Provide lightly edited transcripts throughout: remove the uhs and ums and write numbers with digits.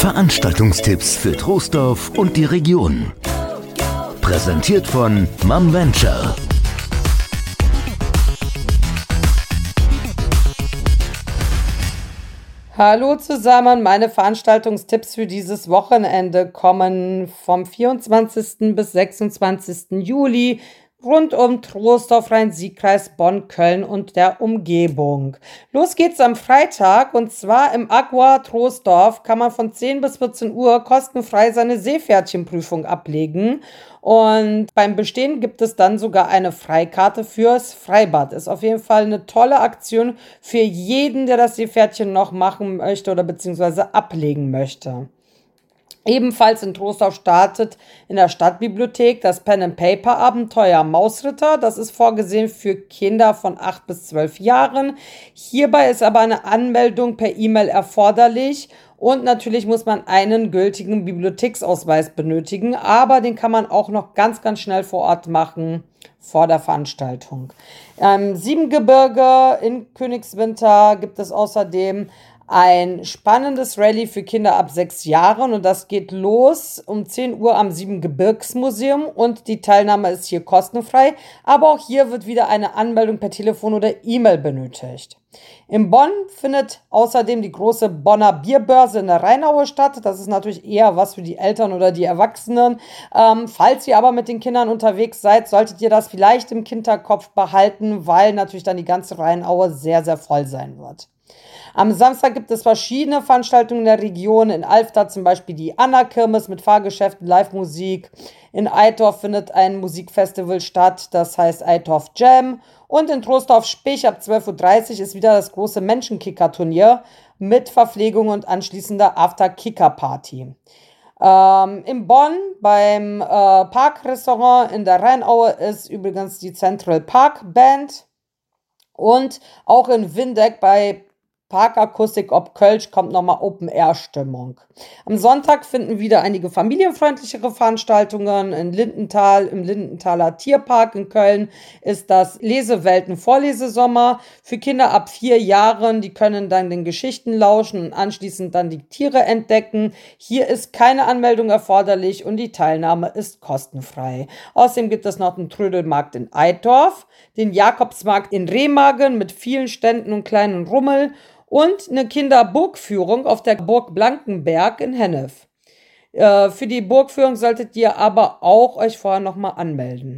Veranstaltungstipps für Troisdorf und die Region. Präsentiert von MomVenture. Hallo zusammen, meine Veranstaltungstipps für dieses Wochenende kommen vom 24. bis 26. Juli rund um Troisdorf, Rhein-Sieg-Kreis, Bonn, Köln und der Umgebung. Los geht's am Freitag und zwar im Aqua Troisdorf kann man von 10 bis 14 Uhr kostenfrei seine Seepferdchenprüfung ablegen. Und beim Bestehen gibt es dann sogar eine Freikarte fürs Freibad. Ist auf jeden Fall eine tolle Aktion für jeden, der das Seepferdchen noch machen möchte oder beziehungsweise ablegen möchte. Ebenfalls in Troisdorf startet in der Stadtbibliothek das Pen-and-Paper-Abenteuer Mausritter. Das ist vorgesehen für Kinder von 8 bis 12 Jahren. Hierbei ist aber eine Anmeldung per E-Mail erforderlich. Und natürlich muss man einen gültigen Bibliotheksausweis benötigen, aber den kann man auch noch ganz, ganz schnell vor Ort machen, vor der Veranstaltung. Siebengebirge in Königswinter gibt es außerdem ein spannendes Rallye für Kinder ab 6 Jahren und das geht los um 10 Uhr am Siebengebirgsmuseum und die Teilnahme ist hier kostenfrei, aber auch hier wird wieder eine Anmeldung per Telefon oder E-Mail benötigt. In Bonn findet außerdem die große Bonner Bierbörse in der Rheinaue statt. Das ist natürlich eher was für die Eltern oder die Erwachsenen. Falls ihr aber mit den Kindern unterwegs seid, solltet ihr das vielleicht im Hinterkopf behalten, weil natürlich dann die ganze Rheinaue sehr, sehr voll sein wird. Am Samstag gibt es verschiedene Veranstaltungen in der Region. In Alfter zum Beispiel die Anna-Kirmes mit Fahrgeschäften, Live-Musik. In Eitorf findet ein Musikfestival statt, das heißt Eitorf Jam. Und in Troisdorf-Spich ab 12.30 Uhr ist wieder das große Menschenkicker-Turnier mit Verpflegung und anschließender After-Kicker-Party. In Bonn beim Parkrestaurant in der Rheinaue ist übrigens die Central Park Band. Und auch in Windeck bei Parkakustik ob Kölsch kommt nochmal Open-Air-Stimmung. Am Sonntag finden wieder einige familienfreundlichere Veranstaltungen in Lindenthal. Im Lindenthaler Tierpark in Köln ist das Lesewelten-Vorlesesommer für Kinder ab 4 Jahren. Die können dann den Geschichten lauschen und anschließend dann die Tiere entdecken. Hier ist keine Anmeldung erforderlich und die Teilnahme ist kostenfrei. Außerdem gibt es noch den Trödelmarkt in Eitorf, den Jakobsmarkt in Remagen mit vielen Ständen und kleinen Rummel und eine Kinderburgführung auf der Burg Blankenberg in Hennef. Für die Burgführung solltet ihr aber auch euch vorher nochmal anmelden.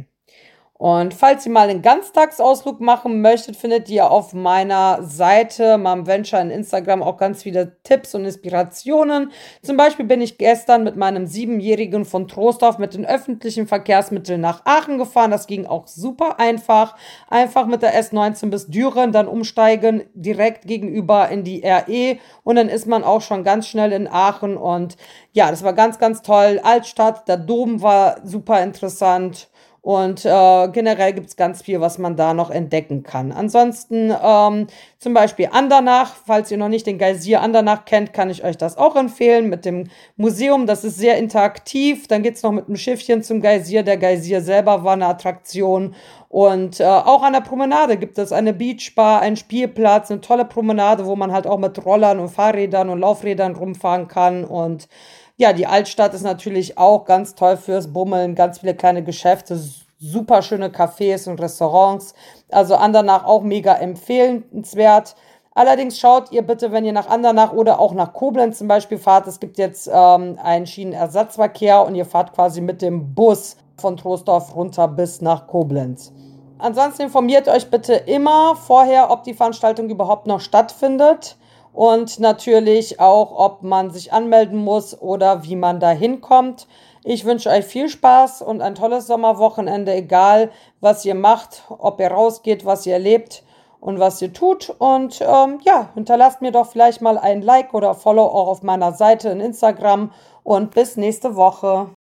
Und falls ihr mal einen Ganztagsausflug machen möchtet, findet ihr auf meiner Seite MomVenture in Instagram auch ganz viele Tipps und Inspirationen. Zum Beispiel bin ich gestern mit meinem 7-Jährigen von Troisdorf mit den öffentlichen Verkehrsmitteln nach Aachen gefahren. Das ging auch super einfach. Einfach mit der S19 bis Düren, dann umsteigen, direkt gegenüber in die RE und dann ist man auch schon ganz schnell in Aachen. Und ja, das war ganz, ganz toll. Altstadt, der Dom war super interessant. Und generell gibt es ganz viel, was man da noch entdecken kann. Ansonsten zum Beispiel Andernach. Falls ihr noch nicht den Geysir Andernach kennt, kann ich euch das auch empfehlen mit dem Museum. Das ist sehr interaktiv. Dann geht es noch mit einem Schiffchen zum Geysir. Der Geysir selber war eine Attraktion. Und auch an der Promenade gibt es eine Beachbar, einen Spielplatz, eine tolle Promenade, wo man halt auch mit Rollern und Fahrrädern und Laufrädern rumfahren kann. Und ja, die Altstadt ist natürlich auch ganz toll fürs Bummeln, ganz viele kleine Geschäfte, super schöne Cafés und Restaurants. Also Andernach auch mega empfehlenswert. Allerdings schaut ihr bitte, wenn ihr nach Andernach oder auch nach Koblenz zum Beispiel fahrt, es gibt jetzt einen Schienenersatzverkehr und ihr fahrt quasi mit dem Bus von Troisdorf runter bis nach Koblenz. Ansonsten informiert euch bitte immer vorher, ob die Veranstaltung überhaupt noch stattfindet. Und natürlich auch, ob man sich anmelden muss oder wie man da hinkommt. Ich wünsche euch viel Spaß und ein tolles Sommerwochenende, egal was ihr macht, ob ihr rausgeht, was ihr erlebt und was ihr tut. Und ja, hinterlasst mir doch vielleicht mal ein Like oder Follow auch auf meiner Seite in Instagram und bis nächste Woche.